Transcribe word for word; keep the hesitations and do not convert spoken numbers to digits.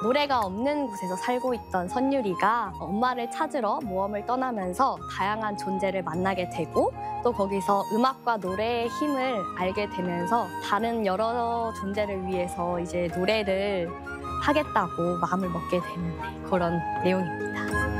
노래가 없는 곳에서 살고 있던 선율이가 엄마를 찾으러 모험을 떠나면서 다양한 존재를 만나게 되고 또 거기서 음악과 노래의 힘을 알게 되면서 다른 여러 존재를 위해서 이제 노래를 하겠다고 마음을 먹게 되는 그런 내용입니다.